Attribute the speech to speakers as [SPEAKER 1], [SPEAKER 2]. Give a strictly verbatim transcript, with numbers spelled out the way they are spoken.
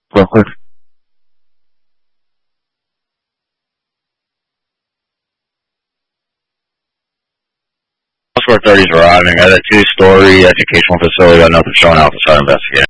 [SPEAKER 1] real quick. four thirty is arriving at a two-story educational facility. Got nothing showing outside investigating.